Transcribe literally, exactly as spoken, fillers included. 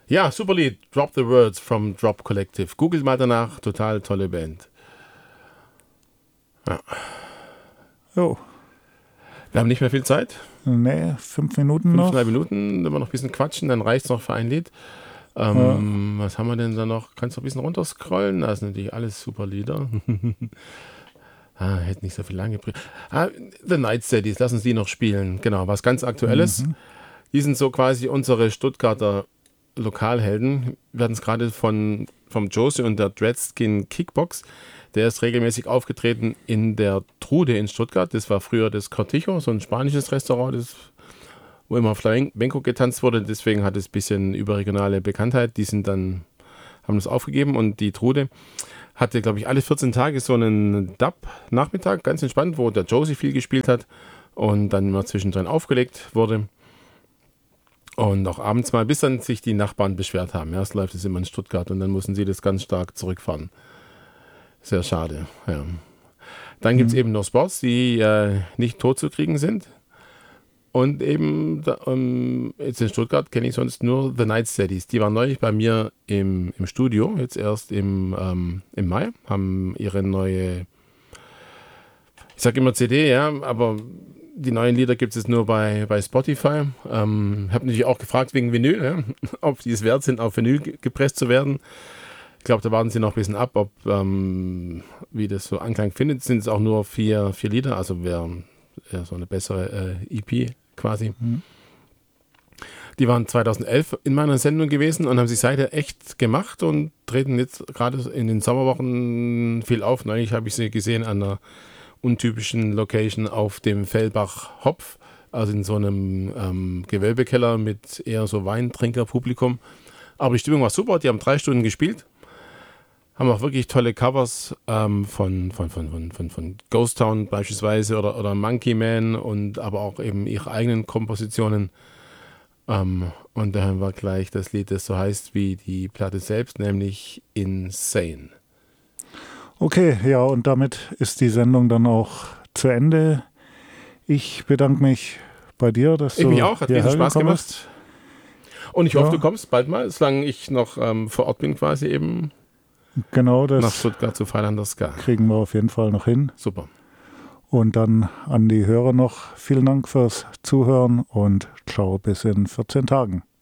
Ja, super Lied. Drop the Words from Drop Collective. Googelt mal danach. Total tolle Band. Ja. Jo. Wir haben nicht mehr viel Zeit. Nee, fünf Minuten noch. Fünfeinhalb Minuten. Wenn wir noch ein bisschen quatschen, dann reicht es noch für ein Lied. Ähm, ja. Was haben wir denn da noch? Kannst du ein bisschen runterscrollen? Das sind natürlich alles super Lieder. ah, hätte nicht so viel lange gebraucht. Ah, The Night Steadies, lass uns die noch spielen. Genau, was ganz Aktuelles. Mhm. Die sind so quasi unsere Stuttgarter Lokalhelden. Wir hatten es gerade von vom Josie und der Dreadskin Kickbox. Der ist regelmäßig aufgetreten in der Trude in Stuttgart. Das war früher das Cortijo, so ein spanisches Restaurant, das, wo immer Flamenco getanzt wurde. Deswegen hat es ein bisschen überregionale Bekanntheit. Die sind dann, haben das aufgegeben und die Trude hatte, glaube ich, alle vierzehn Tage so einen Dub-Nachmittag, ganz entspannt, wo der Josie viel gespielt hat und dann immer zwischendrin aufgelegt wurde. Und auch abends mal, bis dann sich die Nachbarn beschwert haben. Erst läuft es immer in Stuttgart und dann mussten sie das ganz stark zurückfahren. Sehr schade, ja. Dann gibt es mhm. eben noch Spots, die äh, nicht tot zu kriegen sind. Und eben da, um, jetzt in Stuttgart kenne ich sonst nur The Night Steadies. Die waren neulich bei mir im, im Studio, jetzt erst im, ähm, im Mai, haben ihre neue, ich sage immer C D, ja, aber die neuen Lieder gibt es nur bei, bei Spotify. Ähm, habe natürlich auch gefragt wegen Vinyl, ja, ob die es wert sind, auf Vinyl gepresst zu werden. Ich glaube, da warten sie noch ein bisschen ab, ob ähm, wie das so Anklang findet. Sind es auch nur vier, vier Lieder, also wäre wär so eine bessere äh, E P quasi. Mhm. Die waren zweitausendelf in meiner Sendung gewesen und haben sich seither echt gemacht und treten jetzt gerade in den Sommerwochen viel auf. Neulich habe ich sie gesehen an einer untypischen Location auf dem Fellbach Hopf, also in so einem ähm, Gewölbekeller mit eher so Weintrinkerpublikum. Aber die Stimmung war super, die haben drei Stunden gespielt. Haben auch wirklich tolle Covers ähm, von, von, von, von, von, von Ghost Town beispielsweise oder, oder Monkey Man und aber auch eben ihre eigenen Kompositionen. Ähm, und da haben wir gleich das Lied, das so heißt wie die Platte selbst, nämlich Insane. Okay, ja, und damit ist die Sendung dann auch zu Ende. Ich bedanke mich bei dir, dass ich du mich auch, hat riesen Spaß gemacht. Bist. Und ich ja. hoffe, du kommst bald mal, solange ich noch ähm, vor Ort bin, quasi eben. Genau, das nach Stuttgart zu Feiern das Ska. Kriegen wir auf jeden Fall noch hin. Super. Und dann an die Hörer noch vielen Dank fürs Zuhören und ciao bis in vierzehn Tagen.